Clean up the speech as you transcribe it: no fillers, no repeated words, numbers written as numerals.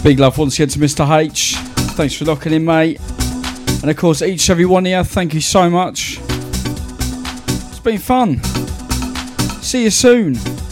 Big love once again to Mr. H. Thanks for locking in, mate. And of course, each and every one here, thank you so much. It's been fun. See you soon.